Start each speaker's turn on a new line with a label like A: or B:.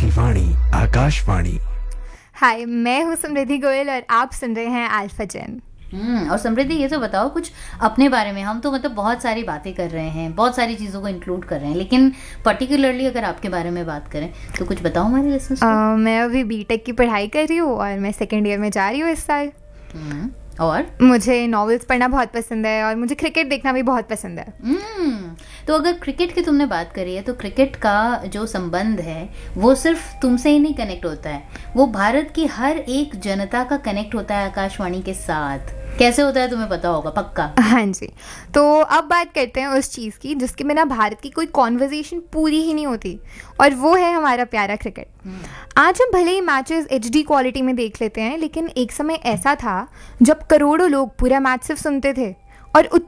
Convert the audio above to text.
A: की वाणी आकाशवाणी।
B: हाय, मैं हूँ समृद्धि गोयल और आप सुन रहे हैं अल्फा जेन।
C: और समृद्धि, ये तो बताओ कुछ अपने बारे में। हम तो मतलब बहुत सारी बातें कर रहे हैं, बहुत सारी चीज़ों को इंक्लूड कर रहे हैं, लेकिन पर्टिकुलरली अगर आपके बारे में बात करें तो कुछ बताओ हमारे लिसनर्स को।
B: मैं अभी बीटेक की पढ़ाई कर रही हूँ और मैं सेकेंड ईयर में जा रही हूँ इस साल।
C: और
B: मुझे नॉवेल्स पढ़ना बहुत पसंद है और मुझे क्रिकेट देखना भी बहुत पसंद है।
C: तो अगर क्रिकेट की तुमने बात करी है तो क्रिकेट का जो संबंध है वो सिर्फ तुमसे ही नहीं कनेक्ट होता है, वो भारत की हर एक जनता का कनेक्ट होता है आकाशवाणी के साथ। कैसे होता है तुम्हें पता होगा पक्का।
B: हाँ जी, तो अब बात करते हैं उस चीज़ की जिसके बिना भारत की कोई कॉन्वर्जेशन पूरी ही नहीं होती, और वो है हमारा प्यारा क्रिकेट। आज हम भले ही मैचेस HD क्वालिटी में देख लेते हैं, लेकिन एक समय ऐसा था जब करोड़ों लोग पूरा मैच सिर्फ सुनते थे और